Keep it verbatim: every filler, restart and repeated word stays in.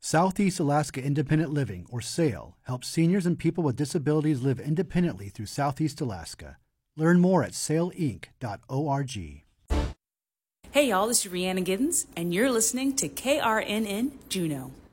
Southeast Alaska Independent Living, or SAIL, helps seniors and people with disabilities live independently through Southeast Alaska. Learn more at sail inc dot org. Hey y'all, this is Rhiannon Giddens, and you're listening to K R N N Juneau.